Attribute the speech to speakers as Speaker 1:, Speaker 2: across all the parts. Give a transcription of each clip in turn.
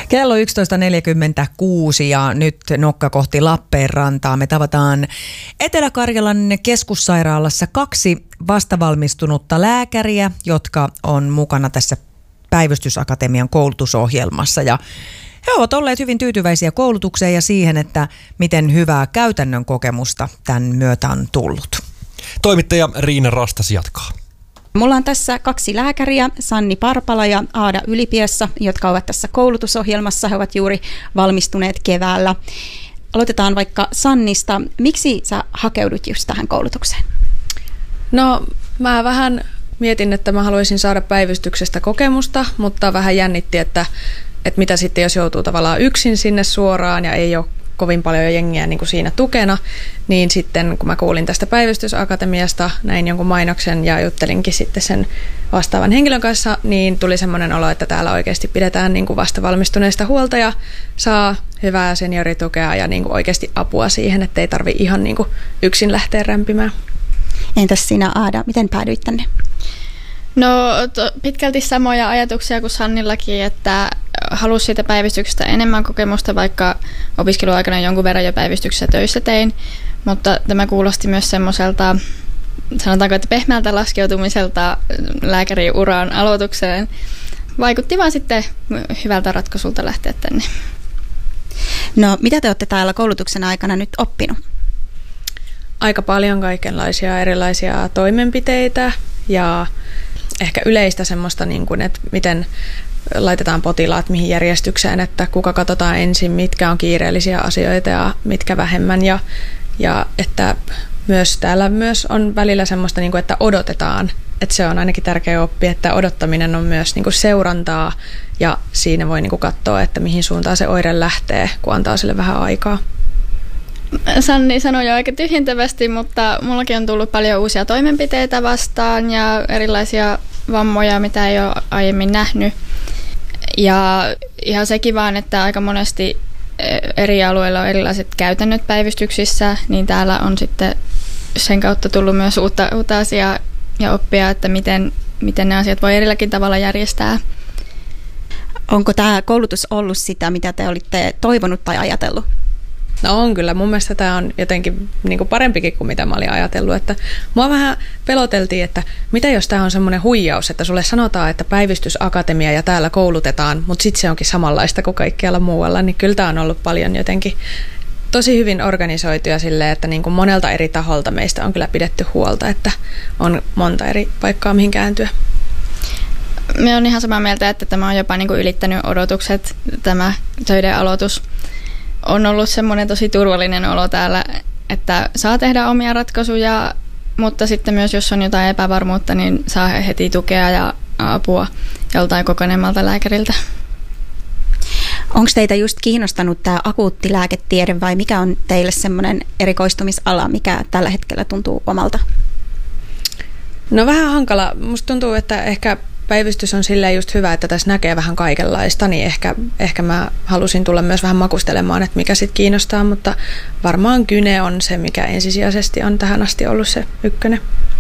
Speaker 1: Kello 11.46 ja nyt nokka kohti Lappeenrantaa. Me tavataan Etelä-Karjalan keskussairaalassa 2 vastavalmistunutta lääkäriä, jotka on mukana tässä Päivystysakatemian koulutusohjelmassa. Ja he ovat olleet hyvin tyytyväisiä koulutukseen ja siihen, että miten hyvää käytännön kokemusta tämän myötä on tullut.
Speaker 2: Toimittaja Riina Rastas jatkaa.
Speaker 3: Mulla on tässä 2 lääkäriä, Sanni Parpala ja Aada Ylipiessä, jotka ovat tässä koulutusohjelmassa. He ovat juuri valmistuneet keväällä. Aloitetaan vaikka Sannista. Miksi sä hakeudut just tähän koulutukseen?
Speaker 4: No, mä vähän mietin, että mä haluaisin saada päivystyksestä kokemusta, mutta vähän jännitti, että mitä sitten, jos joutuu tavallaan yksin sinne suoraan ja ei ole kovin paljon jengiä niin kuin siinä tukena, niin sitten kun mä kuulin tästä Päivystysakatemiasta, näin jonkun mainoksen ja juttelinkin sitten sen vastaavan henkilön kanssa, niin tuli semmoinen olo, että täällä oikeasti pidetään niin kuin vastavalmistuneista huolta ja saa hyvää senioritukea ja niin kuin oikeasti apua siihen, että ei tarvitse ihan niin kuin yksin lähteä rämpimään.
Speaker 3: Entäs sinä, Aada, miten päädyit tänne?
Speaker 5: No pitkälti samoja ajatuksia kuin Sannillakin, että halusi siitä päivystyksestä enemmän kokemusta, vaikka opiskeluaikana jonkun verran jo päivystyksessä töissä tein, mutta tämä kuulosti myös semmoiselta, sanotaanko, että pehmeältä laskeutumiselta lääkäriuran aloitukseen. Vaikutti vaan sitten hyvältä ratkaisulta lähteä tänne.
Speaker 3: No, mitä te olette täällä koulutuksen aikana nyt oppinut?
Speaker 4: Aika paljon kaikenlaisia erilaisia toimenpiteitä ja ehkä yleistä semmoista, niin kuin, että miten laitetaan potilaat mihin järjestykseen, että kuka katsotaan ensin, mitkä on kiireellisiä asioita ja mitkä vähemmän. Ja että myös täällä myös on välillä semmoista, niin kuin, että odotetaan. Että se on ainakin tärkeä oppia, että odottaminen on myös niin kuin seurantaa ja siinä voi niin kuin katsoa, että mihin suuntaan se oire lähtee, kun antaa sille vähän aikaa.
Speaker 5: Sanni sanoi jo aika tyhjentävästi, mutta mullakin on tullut paljon uusia toimenpiteitä vastaan ja erilaisia vammoja, mitä ei ole aiemmin nähnyt. Ja ihan sekin vaan, että aika monesti eri alueilla on erilaiset käytännöt päivystyksissä, niin täällä on sitten sen kautta tullut myös uutta asiaa ja oppia, että miten ne asiat voi erilläkin tavalla järjestää.
Speaker 3: Onko tämä koulutus ollut sitä, mitä te olitte toivonut tai ajatellut?
Speaker 4: No on kyllä. Mun mielestä tämä on jotenkin niin kuin parempikin kuin mitä mä olin ajatellut. Että mua vähän peloteltiin, että mitä jos tämä on semmoinen huijaus, että sulle sanotaan, että Päivystysakatemia ja täällä koulutetaan, mutta sitten se onkin samanlaista kuin kaikkialla muualla. Niin kyllä tämä on ollut paljon jotenkin tosi hyvin organisoituja silleen, että niin kuin monelta eri taholta meistä on kyllä pidetty huolta, että on monta eri paikkaa mihin kääntyä.
Speaker 5: Me on ihan samaa mieltä, että tämä on jopa niin kuin ylittänyt odotukset, tämä töiden aloitus. On ollut semmoinen tosi turvallinen olo täällä, että saa tehdä omia ratkaisuja, mutta sitten myös jos on jotain epävarmuutta, niin saa heti tukea ja apua joltain kokeneemmalta lääkäriltä.
Speaker 3: Onko teitä just kiinnostanut tämä akuutti lääketiede vai mikä on teille semmoinen erikoistumisala, mikä tällä hetkellä tuntuu omalta?
Speaker 4: No vähän hankala. Musta tuntuu, että ehkä päivystys on silleen just hyvä, että tässä näkee vähän kaikenlaista, niin ehkä mä halusin tulla myös vähän makustelemaan, että mikä sit kiinnostaa, mutta varmaan gyne on se, mikä ensisijaisesti on tähän asti ollut se ykkönen.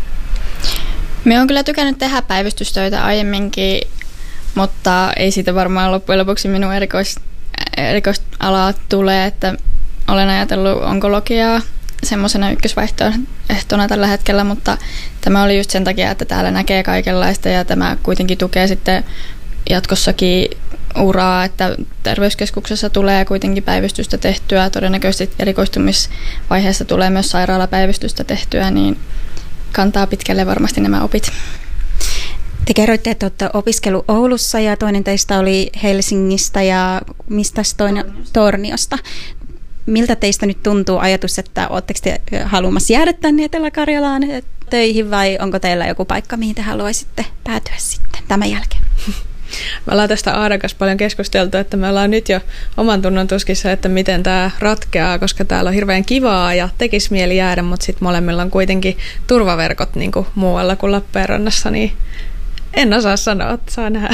Speaker 5: Me on kyllä tykännyt tehdä päivystystöitä aiemminkin, mutta ei siitä varmaan loppujen lopuksi minun erikoisalaa tulee, että olen ajatellut onkologiaa semmoisena ykkösvaihtoehtona tällä hetkellä, mutta tämä oli just sen takia, että täällä näkee kaikenlaista ja tämä kuitenkin tukee sitten jatkossakin uraa, että terveyskeskuksessa tulee kuitenkin päivystystä tehtyä, todennäköisesti erikoistumisvaiheessa tulee myös sairaalapäivystystä tehtyä, niin kantaa pitkälle varmasti nämä opit.
Speaker 3: Te kerroitte, että olette opiskellut Oulussa ja toinen teistä oli Helsingistä ja mistä toinen? Torniosta. Miltä teistä nyt tuntuu ajatus, että oletteko te haluamassa jäädä tänne Etelä-Karjalaan töihin vai onko teillä joku paikka, mihin te haluaisitte päätyä sitten tämän jälkeen?
Speaker 4: Me ollaan tästä Aadan kanssa paljon keskusteltu, että me ollaan nyt jo oman tunnon tuskissa, että miten tämä ratkeaa, koska täällä on hirveän kivaa ja tekisi mieli jäädä, mutta sitten molemmilla on kuitenkin turvaverkot niin kuin muualla kuin Lappeenrannassa, niin en osaa sanoa, että saa nähdä.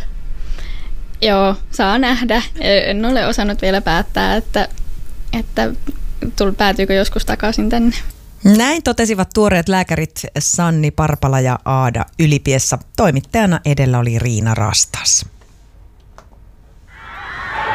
Speaker 5: Joo, saa nähdä. En ole osannut vielä päättää, että päätyykö joskus takaisin tänne.
Speaker 1: Näin totesivat tuoreet lääkärit Sanni Parpala ja Aada Ylipiessä. Toimittajana edellä oli Riina Rastas.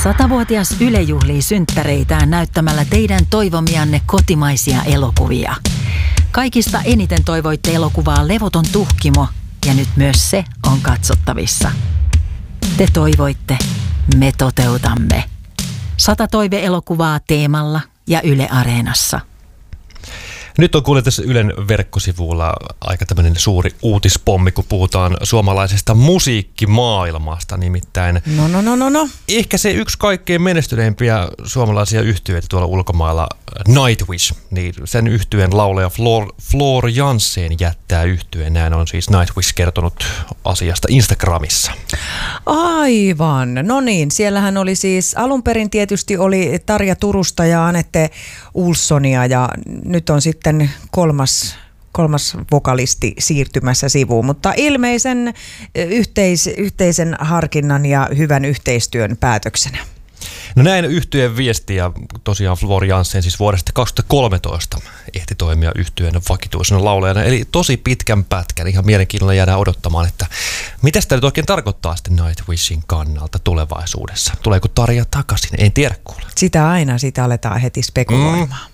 Speaker 6: 100-vuotias Yle juhlii synttäreitään näyttämällä teidän toivomianne kotimaisia elokuvia. Kaikista eniten toivoitte elokuvaa Levoton tuhkimo, ja nyt myös se on katsottavissa. Te toivoitte, me toteutamme. 100 toive-elokuvaa Teemalla ja Yle Areenassa.
Speaker 2: Nyt on kuullut tässä Ylen verkkosivuilla aika tämmöinen suuri uutispommi, kun puhutaan suomalaisesta musiikkimaailmasta, nimittäin.
Speaker 1: No.
Speaker 2: Ehkä se yksi kaikkein menestyneimpiä suomalaisia yhtyeitä tuolla ulkomailla, Nightwish, niin sen yhtyeen laulaja Floor Jansen jättää yhtyeen. Näin on siis Nightwish kertonut asiasta Instagramissa.
Speaker 1: Aivan. No niin, siellähän oli siis alun perin tietysti oli Tarja Turusta ja Anette Ulssonia ja nyt on sitten kolmas vokalisti siirtymässä sivuun, mutta ilmeisen yhteisen harkinnan ja hyvän yhteistyön päätöksenä.
Speaker 2: No näin yhtyeen viesti ja tosiaan Floor Jansen siis vuodesta 2013 ehti toimia yhtyeen vakituisena laulajana, eli tosi pitkän pätkän. Ihan mielenkiinnolla jäädään odottamaan, että mitä sitä nyt oikein tarkoittaa sitten Nightwishin kannalta tulevaisuudessa. Tuleeko Tarja takaisin? En tiedä kuule.
Speaker 1: Sitä aletaan heti spekuloimaan.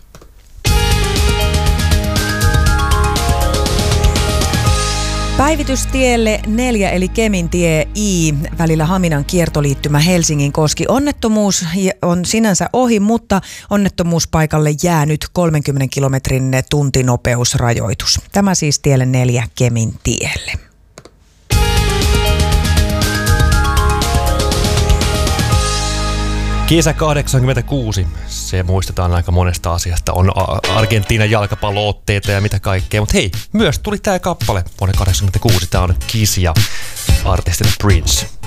Speaker 1: Päivitystielle 4 eli Kemintie I välillä Haminan kiertoliittymä Helsingin koski. Onnettomuus on sinänsä ohi, mutta onnettomuuspaikalle jää nyt 30 kilometrin tuntinopeusrajoitus. Tämä siis tielle 4 Kemintielle.
Speaker 2: Kesä 86, se muistetaan aika monesta asiasta. On Argentiinan jalkapallo-otteita ja mitä kaikkea. Mutta hei, myös tuli tää kappale vuonna 86. Tää on Kiss ja artistina Prince.